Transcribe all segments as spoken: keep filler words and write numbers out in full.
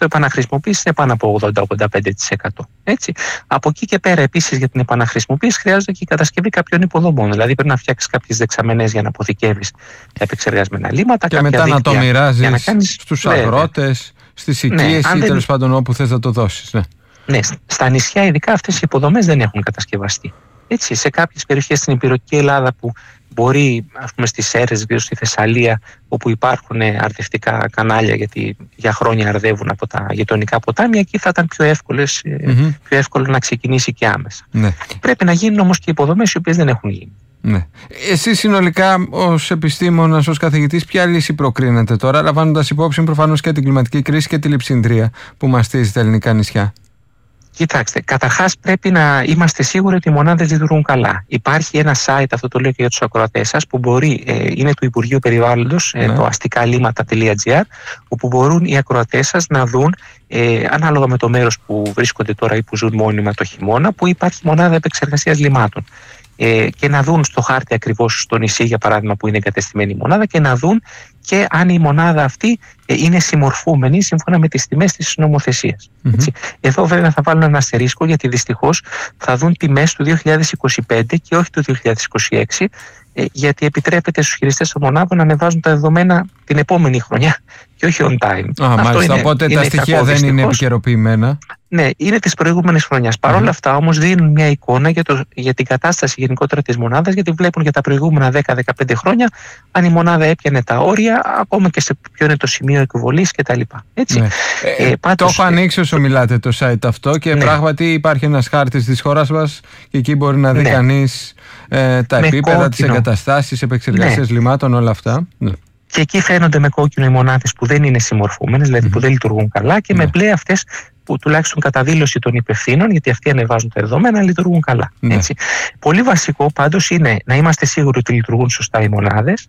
ποσοστό επαναχρησιμοποίησης είναι πάνω από ογδόντα με ογδόντα πέντε τοις εκατό. Έτσι. Από εκεί και πέρα, επίσης, για την επαναχρησιμοποίηση χρειάζεται και η κατασκευή κάποιων υποδομών. Δηλαδή, πρέπει να φτιάξεις κάποιες δεξαμενές για να αποθηκεύεις τα επεξεργασμένα λίματα. Και μετά να το μοιράζεις κάνεις... στους αγρότες, στις οικίες ναι, ή τέλος πάντων όπου θες να το δώσεις. Ναι. ναι, στα νησιά, ειδικά αυτές οι υποδομές δεν έχουν κατασκευαστεί. Έτσι, σε κάποιες περιοχές στην Ηπειρωτική Ελλάδα που μπορεί, ας πούμε, στις Σέρρες, ιδίως στη Θεσσαλία, όπου υπάρχουν αρδευτικά κανάλια γιατί για χρόνια αρδεύουν από τα γειτονικά ποτάμια, εκεί θα ήταν πιο, εύκολες, mm-hmm. πιο εύκολο να ξεκινήσει και άμεσα. Ναι. Πρέπει να γίνουν όμως και υποδομές οι οποίες δεν έχουν γίνει. Ναι. Εσύ συνολικά ως επιστήμονας, ως καθηγητής, ποια λύση προκρίνεται τώρα, λαμβάνοντας υπόψη προφανώς και την κλιματική κρίση και τη λειψινδρία που μαστίζει τα ελληνικά νησιά? Κοιτάξτε, καταρχάς πρέπει να είμαστε σίγουροι ότι οι μονάδες λειτουργούν καλά. Υπάρχει ένα site, αυτό το λέω και για τους ακροατές σας, που μπορεί, ε, είναι του Υπουργείου Περιβάλλοντος, ναι. ε, το αστικαλήματα τελεία τζι άρ, όπου μπορούν οι ακροατές σας να δουν, ε, ανάλογα με το μέρος που βρίσκονται τώρα ή που ζουν μόνιμα το χειμώνα, που υπάρχει μονάδα επεξεργασίας λιμάτων. Ε, και να δουν στο χάρτη ακριβώς στο νησί, για παράδειγμα, που είναι εγκατεστημένη η μονάδα, και να δουν και αν η μονάδα αυτή ε, είναι συμμορφούμενη σύμφωνα με τις τιμές της νομοθεσίας. Mm-hmm. Έτσι. Εδώ βέβαια θα βάλουν ένα αστερίσκο, γιατί δυστυχώς θα δουν τιμές του δύο χιλιάδες είκοσι πέντε και όχι του δύο χιλιάδες είκοσι έξι, ε, γιατί επιτρέπεται στους χειριστές των μονάδων να ανεβάζουν τα δεδομένα την επόμενη χρονιά και όχι on time. Α, μάλιστα, είναι, οπότε είναι τα στοιχεία δεν είναι επικαιροποιημένα. Ναι, είναι της προηγούμενης χρονιάς. Παρ' όλα mm-hmm. αυτά όμως δίνουν μια εικόνα για, το, για την κατάσταση γενικότερα της μονάδας, γιατί βλέπουν για τα προηγούμενα δέκα με δεκαπέντε χρόνια αν η μονάδα έπιανε τα όρια, ακόμα και σε ποιο είναι το σημείο εκβολής κτλ. Έτσι. Ναι. Ε, ε, πάντως, το έχω ανοίξει όσο μιλάτε το site αυτό και ναι. πράγματι υπάρχει ένας χάρτης της χώρας μας και εκεί μπορεί να δει ναι. κανείς ε, τα με επίπεδα, κόκκινο. Τις εγκαταστάσεις, επεξεργασίες ναι. λιμάτων, όλα αυτά. Ναι. Και εκεί φαίνονται με κόκκινο οι μονάδες που δεν είναι συμμορφούμενες, δηλαδή mm-hmm. που δεν λειτουργούν καλά, και ναι. με μπλε αυτές που τουλάχιστον κατά δήλωση των υπευθύνων, γιατί αυτοί ανεβάζουν τα δεδομένα, λειτουργούν καλά. Ναι. Έτσι. Πολύ βασικό πάντως είναι να είμαστε σίγουροι ότι λειτουργούν σωστά οι μονάδες.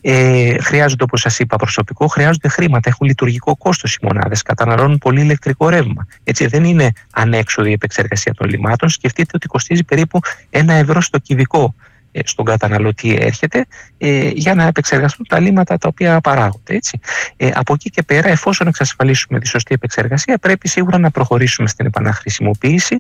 Ε, χρειάζονται, όπως σας είπα, προσωπικό, χρειάζονται χρήματα, έχουν λειτουργικό κόστος οι μονάδες, καταναλώνουν πολύ ηλεκτρικό ρεύμα. Έτσι, δεν είναι ανέξοδη η επεξεργασία των λιμάτων. Σκεφτείτε ότι κοστίζει περίπου ένα ευρώ στο κυβικό στον καταναλωτή έρχεται ε, για να επεξεργαστούν τα λίματα τα οποία παράγονται. Έτσι. Ε, από εκεί και πέρα, εφόσον εξασφαλίσουμε τη σωστή επεξεργασία, πρέπει σίγουρα να προχωρήσουμε στην επαναχρησιμοποίηση.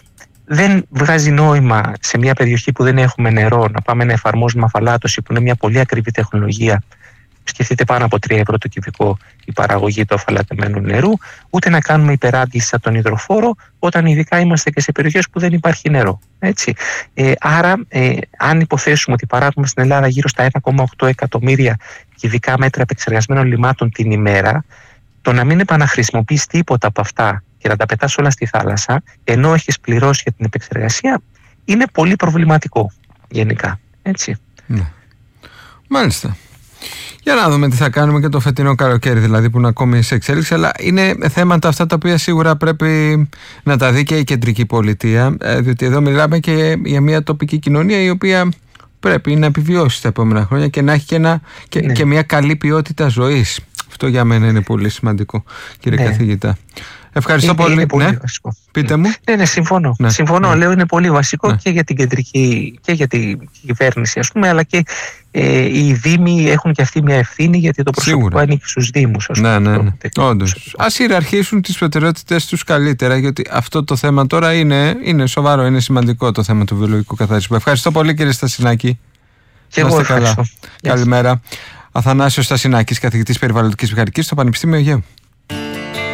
Δεν βγάζει νόημα σε μια περιοχή που δεν έχουμε νερό να πάμε να εφαρμόζουμε αφαλάτωση, που είναι μια πολύ ακριβή τεχνολογία. Σκεφτείτε πάνω από τρία ευρώ το κυβικό η παραγωγή του αφαλατεμένου νερού, ούτε να κάνουμε υπεράντληση από τον υδροφόρο, όταν ειδικά είμαστε και σε περιοχές που δεν υπάρχει νερό. Έτσι. Ε, άρα, ε, αν υποθέσουμε ότι παράγουμε στην Ελλάδα γύρω στα ένα κόμμα οκτώ εκατομμύρια κυβικά μέτρα επεξεργασμένων λιμάτων την ημέρα, το να μην επαναχρησιμοποιείς τίποτα από αυτά και να τα πετάς όλα στη θάλασσα, ενώ έχεις πληρώσει για την επεξεργασία, είναι πολύ προβληματικό γενικά. Έτσι. Ναι. Μάλιστα. Για να δούμε τι θα κάνουμε και το φετινό καλοκαίρι, δηλαδή, που είναι ακόμη σε εξέλιξη. Αλλά είναι θέματα αυτά τα οποία σίγουρα πρέπει να τα δει και η κεντρική πολιτεία, διότι εδώ μιλάμε και για μια τοπική κοινωνία η οποία πρέπει να επιβιώσει τα επόμενα χρόνια και να έχει και, ένα, και, ναι. και μια καλή ποιότητα ζωής. Αυτό για μένα είναι πολύ σημαντικό, κύριε ναι. καθηγητά. Ευχαριστώ είναι, πολύ. Είναι πολύ ναι. βασικό. Πείτε μου. Ναι, ναι, συμφωνώ. Ναι. Συμφωνώ, ναι. λέω είναι πολύ βασικό ναι. και για την κεντρική και για την κυβέρνηση, ας πούμε, αλλά και ε, οι δήμοι έχουν και αυτοί μια ευθύνη, γιατί το προσωπικό Σίγουρα. ανήκει στους δήμους. Ας πούμε, ναι, ναι, ναι. Όντως. Ας ιεραρχήσουν τις προτεραιότητες τους καλύτερα, γιατί αυτό το θέμα τώρα είναι, είναι σοβαρό, είναι σημαντικό το θέμα του βιολογικού καθαρισμού. Ευχαριστώ πολύ, κύριε Στασινάκη. Και εγώ ευχαριστώ. Καλημέρα. Αθανάσιος Στασινάκης, καθηγητής περιβαλλοντικής μηχανικής στο Πανεπιστήμιο Αιγαίου.